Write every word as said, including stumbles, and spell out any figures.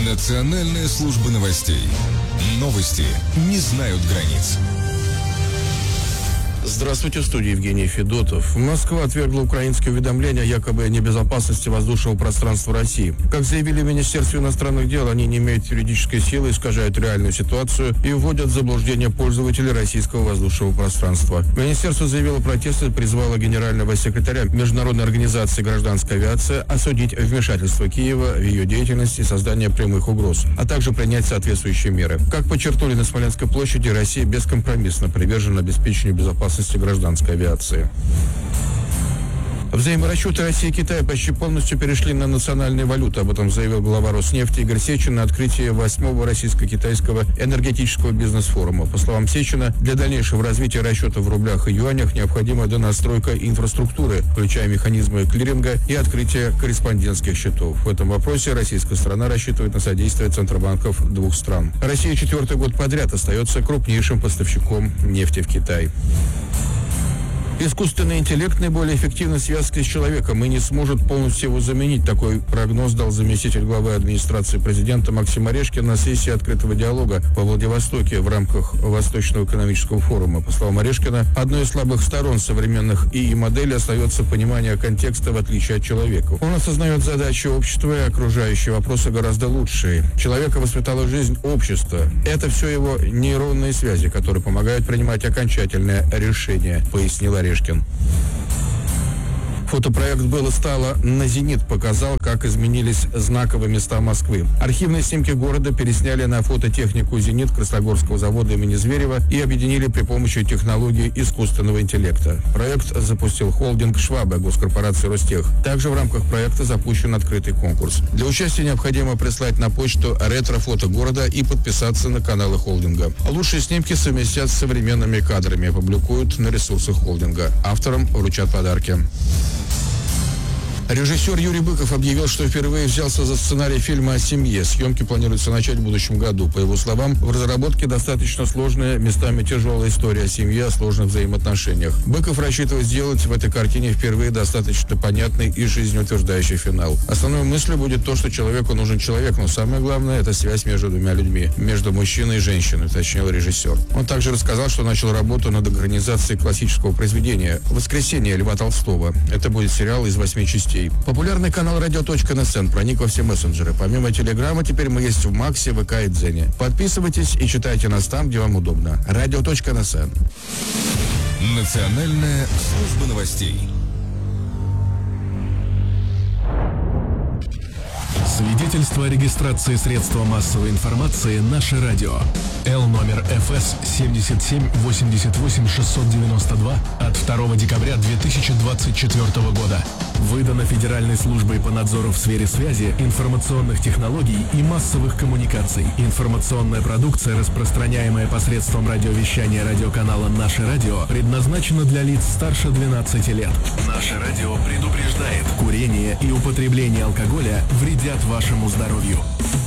Национальная служба новостей. Новости не знают границ. Здравствуйте, в студии Евгений Федотов. Москва отвергла украинские уведомления о якобы небезопасности воздушного пространства России. Как заявили в Министерстве иностранных дел, они не имеют юридической силы, искажают реальную ситуацию и вводят в заблуждение пользователей российского воздушного пространства. Министерство заявило протест и призвало генерального секретаря Международной организации гражданской авиации осудить вмешательство Киева в ее деятельность и создание прямых угроз, а также принять соответствующие меры. Как подчеркнули на Смоленской площади, Россия бескомпромиссно привержена обеспечению безопасности гражданской авиации. Взаиморасчеты России и Китая почти полностью перешли на национальные валюты. Об этом заявил глава Роснефти Игорь Сечин на открытии восьмого российско-китайского энергетического бизнес-форума. По словам Сечина, для дальнейшего развития расчетов в рублях и юанях необходима донастройка инфраструктуры, включая механизмы клиринга и открытие корреспондентских счетов. В этом вопросе российская сторона рассчитывает на содействие центробанков двух стран. Россия четвертый год подряд остается крупнейшим поставщиком нефти в Китай. Искусственный интеллект наиболее эффективной связкой с человеком и не сможет полностью его заменить. Такой прогноз дал заместитель главы администрации президента Максим Орешкин на сессии открытого диалога во Владивостоке в рамках Восточного экономического форума. По словам Орешкина, одной из слабых сторон современных ИИ-моделей остается понимание контекста в отличие от человека. Он осознает задачи общества и окружающие вопросы гораздо лучше. Человека воспитала жизнь общества. Это все его нейронные связи, которые помогают принимать окончательное решение, пояснил Орешкин. Орешкин. Фотопроект «Было-стало» на «Зенит» показал, как изменились знаковые места Москвы. Архивные снимки города пересняли на фототехнику «Зенит» Красногорского завода имени Зверева и объединили при помощи технологий искусственного интеллекта. Проект запустил холдинг «Швабе» госкорпорации «Ростех». Также в рамках проекта запущен открытый конкурс. Для участия необходимо прислать на почту ретро-фото города и подписаться на каналы холдинга. Лучшие снимки совместят с современными кадрами и опубликуют на ресурсах холдинга. Авторам вручат подарки. Режиссер Юрий Быков объявил, что впервые взялся за сценарий фильма о семье. Съемки планируется начать в будущем году. По его словам, в разработке достаточно сложная, местами тяжелая история о семье, о сложных взаимоотношениях. Быков рассчитывает сделать в этой картине впервые достаточно понятный и жизнеутверждающий финал. Основной мыслью будет то, что человеку нужен человек, но самое главное – это связь между двумя людьми, между мужчиной и женщиной, уточнил режиссер. Он также рассказал, что начал работу над экранизацией классического произведения «Воскресенье» Льва Толстого. Это будет сериал из восьми частей. Популярный канал радио.нсн проник во все мессенджеры. Помимо Телеграма, теперь мы есть в Максе, ВК и Дзене. Подписывайтесь и читайте нас там, где вам удобно. радио.нсн. Национальная служба новостей. Свидетельство о регистрации средства массовой информации «Наше радио». Л номер эф эс семьдесят семь восемьдесят восемь шестьсот девяносто два от второго декабря две тысячи двадцать четвёртого года. Выдано Федеральной службой по надзору в сфере связи, информационных технологий и массовых коммуникаций. Информационная продукция, распространяемая посредством радиовещания радиоканала «Наше радио», предназначена для лиц старше двенадцати лет. «Наше радио» предупреждает: курение и употребление алкоголя вредят вашему здоровью.